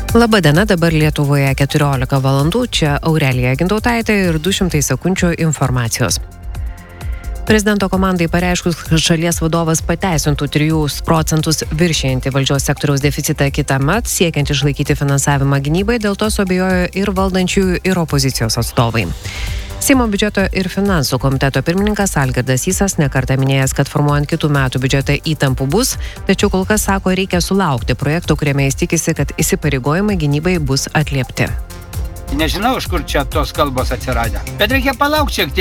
Labadiena, dabar Lietuvoje 14 valandų, čia Aurelija Gintautaitė ir 200 sekundžių informacijos. Prezidento komandai pareiškus, kad šalies vadovas pateisintų 3% viršijantį valdžios sektoriaus deficitą kitąmet, siekiant išlaikyti finansavimą gynybai, dėl to suabejojo ir valdančiųjų, ir opozicijos atstovai. Seimo biudžeto ir finansų komiteto pirmininkas Algirdas Sysas nekartą minėjęs, kad formuojant kitų metų biudžetą įtampų bus, tačiau kol kas sako, reikia sulaukti projekto, kuriame jis tikisi, kad įsipareigojimai gynybai bus atliepti. Nežinau, iš kur čia tos kalbos atsiradę, bet reikia palaukti šiek tiek.